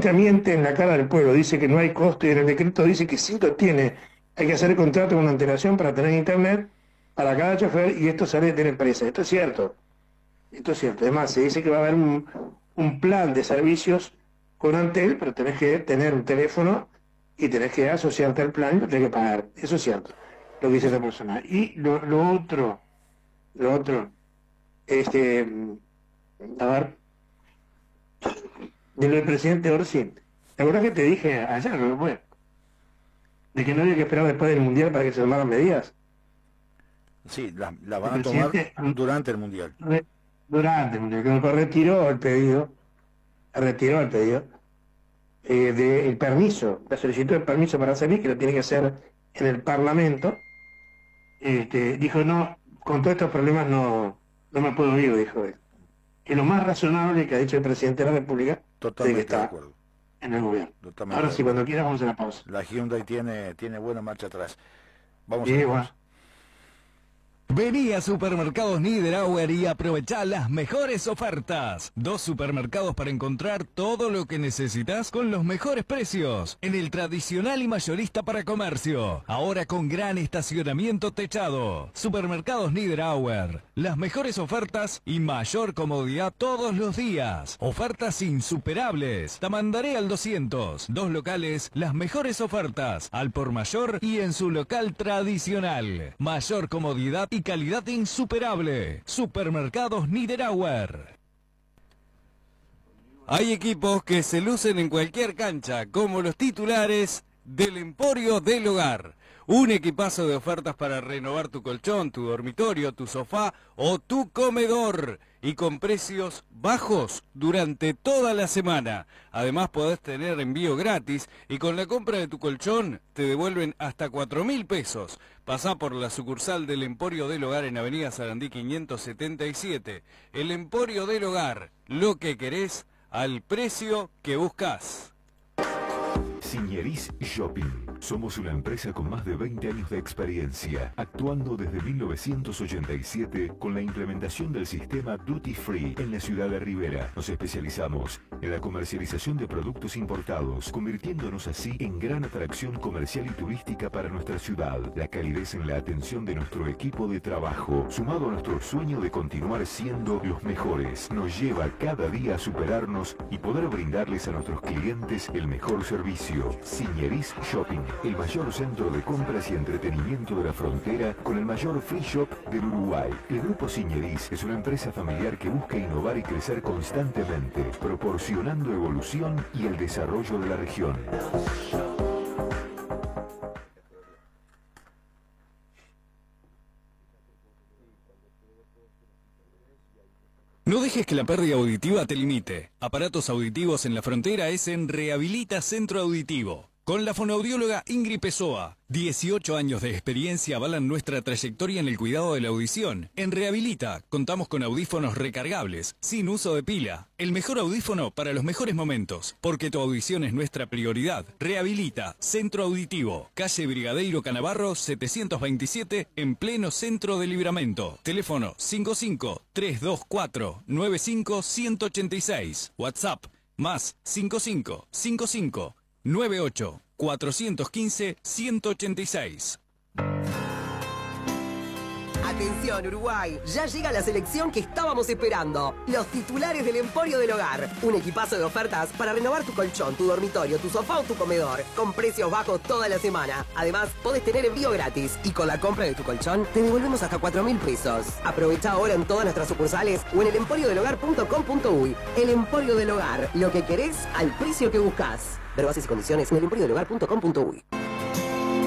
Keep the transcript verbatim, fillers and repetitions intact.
Contra miente en la cara del pueblo, dice que no hay costo y en el decreto dice que sí lo tiene. Hay que hacer contrato con antelación para tener internet para cada chofer y esto sale de la empresa. Esto es cierto. Esto es cierto. Además, se dice que va a haber un, un plan de servicios con Antel, pero tenés que tener un teléfono y tenés que asociarte al plan y lo tenés que pagar. Eso es cierto, lo que dice esa persona. Y lo, lo otro, lo otro, este, a ver, de lo del presidente Orsi. ¿Te acuerdas que te dije ayer, no fue? De que no había que esperar después del Mundial para que se tomaran medidas. Sí, la, la van a tomar durante el Mundial. Re, durante el Mundial, que retiró el pedido, retiró el pedido eh, del permiso, la solicitud de permiso para salir, que lo tiene que hacer en el Parlamento. Este, dijo, no, con todos estos problemas no, no me puedo ir, dijo él. Es lo más razonable que ha dicho el presidente de la República. Totalmente de, que está de acuerdo. En el gobierno. Totalmente Ahora de sí, acuerdo. cuando quieras vamos a la pausa. La Hyundai tiene, tiene buena marcha atrás. Vamos Sí, a la bueno. pausa. Vení a Supermercados Niederauer y aprovechá las mejores ofertas. Dos supermercados para encontrar todo lo que necesitas con los mejores precios. En el tradicional y mayorista para comercio. Ahora con gran estacionamiento techado. Supermercados Niederauer. Las mejores ofertas y mayor comodidad todos los días. Ofertas insuperables. Tamandaré al doscientos. Dos locales, las mejores ofertas. Al por mayor y en su local tradicional. Mayor comodidad y calidad insuperable. Supermercados Niederauer. Hay equipos que se lucen en cualquier cancha, como los titulares del Emporio del Hogar. Un equipazo de ofertas para renovar tu colchón, tu dormitorio, tu sofá o tu comedor. Y con precios bajos durante toda la semana. Además podés tener envío gratis y con la compra de tu colchón te devuelven hasta cuatro mil pesos. Pasá por la sucursal del Emporio del Hogar en Avenida Sarandí quinientos setenta y siete. El Emporio del Hogar, lo que querés al precio que buscas. Signeris Shopping. Somos una empresa con más de veinte años de experiencia, actuando desde mil novecientos ochenta y siete con la implementación del sistema Duty Free en la ciudad de Rivera. Nos especializamos en la comercialización de productos importados, convirtiéndonos así en gran atracción comercial y turística para nuestra ciudad. La calidez en la atención de nuestro equipo de trabajo, sumado a nuestro sueño de continuar siendo los mejores, nos lleva cada día a superarnos y poder brindarles a nuestros clientes el mejor servicio. Signeris Shopping, el mayor centro de compras y entretenimiento de la frontera con el mayor free shop del Uruguay. El Grupo Signeris es una empresa familiar que busca innovar y crecer constantemente, proporcionando evolución y el desarrollo de la región. No dejes que la pérdida auditiva te limite. Aparatos auditivos en la frontera es en Rehabilita Centro Auditivo. Con la fonoaudióloga Ingrid Pessoa. dieciocho años de experiencia avalan nuestra trayectoria en el cuidado de la audición. En Rehabilita contamos con audífonos recargables, sin uso de pila. El mejor audífono para los mejores momentos, porque tu audición es nuestra prioridad. Rehabilita Centro Auditivo. Calle Brigadeiro Canavarro setecientos veintisiete, en pleno centro de Libramento. Teléfono cinco cinco, tres dos cuatro, nueve cinco, uno ocho seis. WhatsApp más cinco cinco, cinco cinco, nueve ocho, cuatro uno cinco, uno ocho seis. Atención Uruguay, ya llega la selección que estábamos esperando. Los titulares del Emporio del Hogar. Un equipazo de ofertas para renovar tu colchón, tu dormitorio, tu sofá o tu comedor. Con precios bajos toda la semana. Además, podés tener envío gratis. Y con la compra de tu colchón, te devolvemos hasta cuatro mil pesos. Aprovecha ahora en todas nuestras sucursales o en el emporio del hogar punto com punto uy. El Emporio del Hogar. Lo que querés al precio que buscás. Ver bases y condiciones en el emporio del hogar punto com punto uy.